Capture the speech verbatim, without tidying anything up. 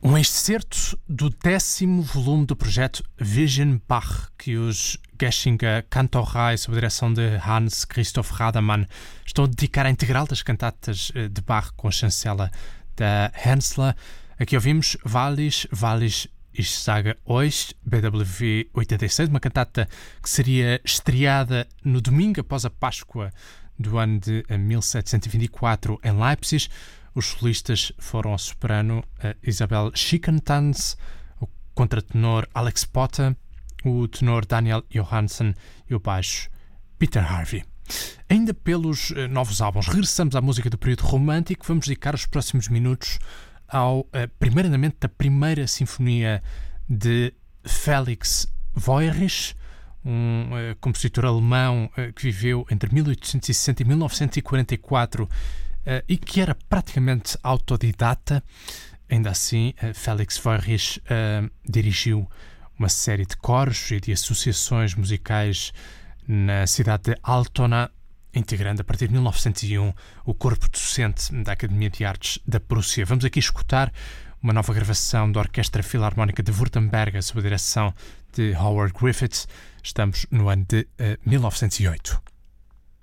Um excerto do décimo volume do projeto Vision Bach, que os Geschinger Kantorei, sob a direção de Hans Christoph Rademann, estão a dedicar à integral das cantatas de Bach com a chancela da Hensler. Aqui ouvimos Wallis, Wallis, Ich sage euch, B W oitenta e seis, uma cantata que seria estreada no domingo após a Páscoa do ano de mil setecentos e vinte e quatro em Leipzig. Os solistas foram a soprano Isabel Schickentanz, o contratenor Alex Potter, o tenor Daniel Johansen e o baixo Peter Harvey. Ainda pelos novos álbuns, regressamos à música do período romântico. Vamos dedicar os próximos minutos ao uh, primeiro andamento da primeira sinfonia de Felix Woerich, um uh, compositor alemão uh, que viveu entre mil oitocentos e sessenta e mil novecentos e quarenta e quatro uh, e que era praticamente autodidata. Ainda assim, uh, Felix Woerich uh, dirigiu uma série de coros e de associações musicais na cidade de Altona, integrando a partir de mil novecentos e um o corpo docente da Academia de Artes da Prússia. Vamos aqui escutar uma nova gravação da Orquestra Filarmónica de Württemberg, sob a direção de Howard Griffiths. Estamos no ano de uh, mil novecentos e oito.